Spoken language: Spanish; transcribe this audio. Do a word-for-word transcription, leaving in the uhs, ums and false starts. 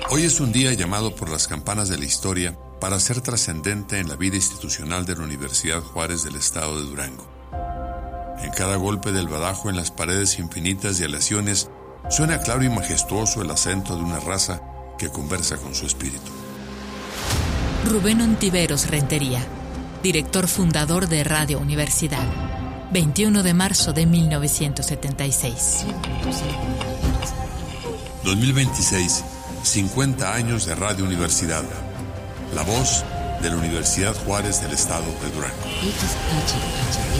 Hoy es un día llamado por las campanas de la historia para ser trascendente en la vida institucional de la Universidad Juárez del Estado de Durango. En cada golpe del badajo en las paredes infinitas de aleaciones suena claro y majestuoso el acento de una raza que conversa con su espíritu. Rubén Ontiveros Rentería, director fundador de Radio Universidad, veintiuno de marzo de mil novecientos setenta y seis. dos mil veintiséis, cincuenta años de Radio Universidad, la voz de la Universidad Juárez del Estado de Durango.